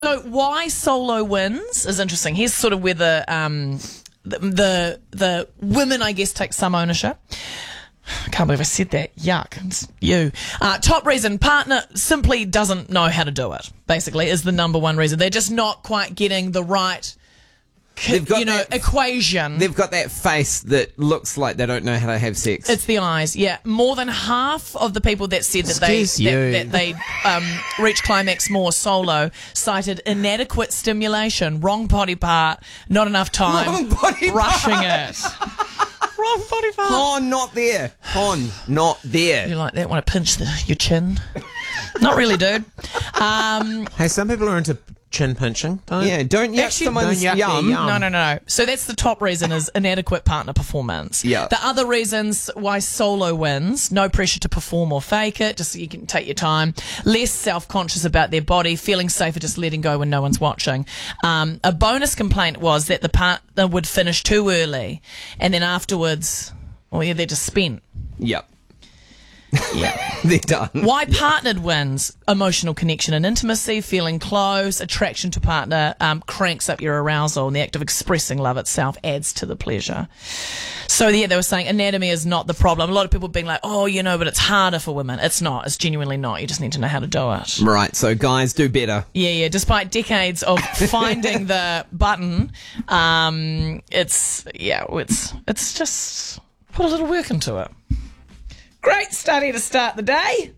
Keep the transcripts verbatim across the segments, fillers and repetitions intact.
So why solo wins is interesting. Here's sort of where the um the the, the women, I guess, take some ownership. I can't believe I said that. Yuck. It's you. Uh, top reason, partner simply doesn't know how to do it, basically, is the number one reason. They're just not quite getting the right, They've got you know, that, equation. They've got that face that looks like they don't know how to have sex. It's the eyes, yeah. More than half of the people that said that they Excuse you. that, that they um, reach climax more solo cited inadequate stimulation, wrong body part, not enough time, Wrong body rushing part. it. Wrong body part. Con, not there. Con, not there. You like that? Want to pinch the, your chin? Not really, dude. Um, Hey, some people are into chin pinching. Don't Yeah, don't yuck Actually, someone's don't yuck their yum. yum. No, no, no. So that's the top reason is inadequate partner performance. Yeah. The other reasons why solo wins, no pressure to perform or fake it, just so you can take your time, less self-conscious about their body, feeling safer just letting go when no one's watching. Um, a bonus complaint was that the partner would finish too early and then afterwards, well, yeah, they're just spent. Yep. Yeah. They're done. Why partnered wins? Emotional connection and intimacy, feeling close, attraction to partner um, cranks up your arousal, and the act of expressing love itself adds to the pleasure. So, yeah, they were saying anatomy is not the problem. A lot of people being like, oh, you know, but it's harder for women. It's not. It's genuinely not. You just need to know how to do it. Right, so guys, do better. Yeah, yeah. Despite decades of finding the button, um, it's, yeah, it's, it's just put a little work into it. Great study to start the day.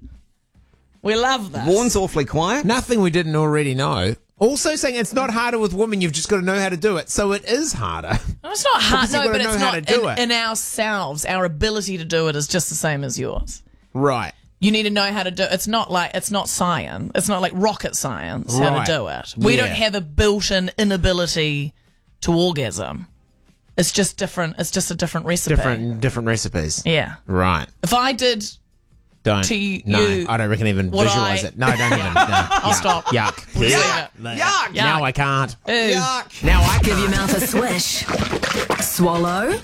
We love this. Vaughan's awfully quiet. Nothing we didn't already know. Also saying it's not harder with women, you've just got to know how to do it. So it is harder. No, it's not hard. Because you've No, got but to it's know how not to do in, it. in ourselves. Our ability to do it is just the same as yours. Right. You need to know how to do it. It's not like, it's not science. It's not like rocket science how Right. to do it. We Yeah. don't have a built-in inability to orgasm. It's just different. It's just a different recipe. Different different recipes. Yeah. Right. If I did, Don't. To you- no, I don't reckon even Would visualize I- it. No, don't even. No. I'll stop. Yuck. We'll Yuck. leave it. Yuck. Now I can't. Ew. Yuck. Now I Give your can't. mouth a swish. Swallow.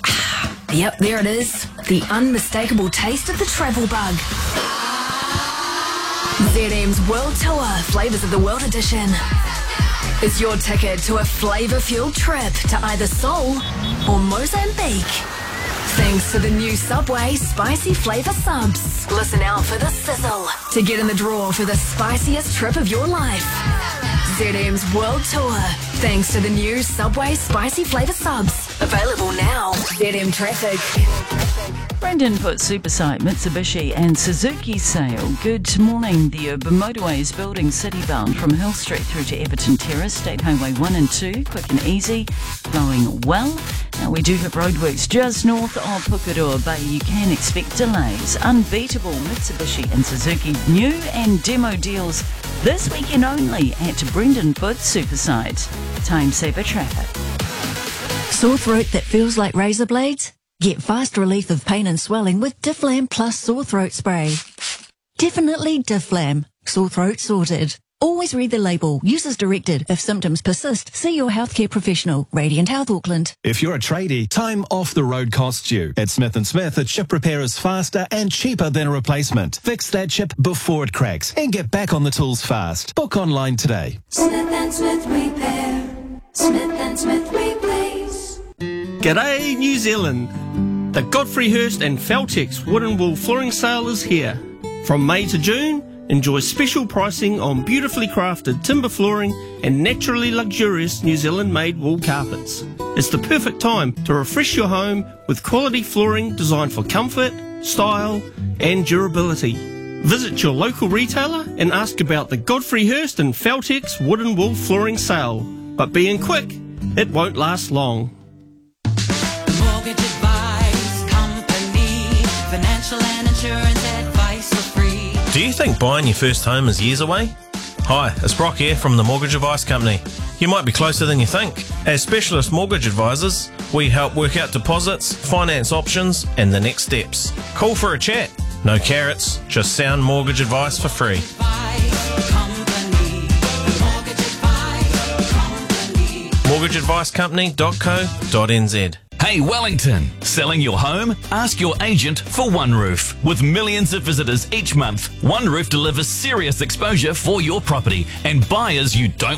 Yep, there it is. The unmistakable taste of the travel bug. Z M's World Tour, Flavours of the World Edition. It's your ticket to a flavour-fueled trip to either Seoul or Mozambique. Thanks to the new Subway Spicy Flavour Subs. Listen out for the sizzle to get in the draw for the spiciest trip of your life. Z M's World Tour. Thanks to the new Subway Spicy Flavour Subs. Available now. Z M Traffic. Brendan put Supersite, Mitsubishi and Suzuki sale. Good morning. The urban motorway is building city-bound from Hill Street through to Everton Terrace, State Highway one and two, quick and easy, flowing well. Now we do have roadworks just north of Pukeroa Bay. You can expect delays. Unbeatable Mitsubishi and Suzuki new and demo deals this weekend only at Brendan Foot Supersite. Time saver traffic. Sore throat that feels like razor blades? Get fast relief of pain and swelling with Difflam Plus Sore Throat Spray. Definitely Difflam. Sore throat sorted. Always read the label. Use as directed. If symptoms persist, see your healthcare professional. Radiant Health Auckland. If you're a tradie, time off the road costs you. At Smith and Smith, a chip repair is faster and cheaper than a replacement. Fix that chip before it cracks and get back on the tools fast. Book online today. Smith and Smith Repair. Smith and Smith Replace. G'day New Zealand! The Godfrey Hirst and Feltex Wood and Wool Flooring Sale is here. From May to June, enjoy special pricing on beautifully crafted timber flooring and naturally luxurious New Zealand-made wool carpets. It's the perfect time to refresh your home with quality flooring designed for comfort, style and durability. Visit your local retailer and ask about the Godfrey Hirst and Feltex Wood and Wool Flooring Sale. But being quick, it won't last long. Mortgage Advice Company. Financial and insurance advice for free. Do you think buying your first home is years away? Hi, it's Brock here from the Mortgage Advice Company. You might be closer than you think. As specialist mortgage advisors, we help work out deposits, finance options, and the next steps. Call for a chat. No carrots, just sound mortgage advice for free. Advice Company. The Mortgage Advice Company. mortgage advice company dot co dot n z. Hey, Hey Wellington, selling your home? Ask your agent for OneRoof. With millions of visitors each month, OneRoof delivers serious exposure for your property and buyers you don't